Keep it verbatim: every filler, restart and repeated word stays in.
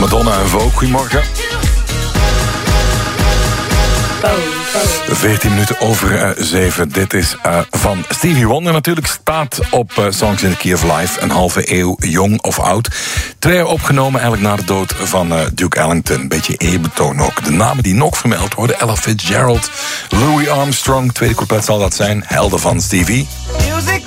Madonna en Vogue, goedemorgen. veertien minuten over zeven. Dit is uh, van Stevie Wonder natuurlijk. Staat op uh, Songs in the Key of Life. Een halve eeuw jong of oud. Twee jaar opgenomen eigenlijk na de dood van uh, Duke Ellington. Een beetje eerbetoon ook. De namen die nog vermeld worden. Ella Fitzgerald, Louis Armstrong. Tweede couplet zal dat zijn. Helden van Stevie.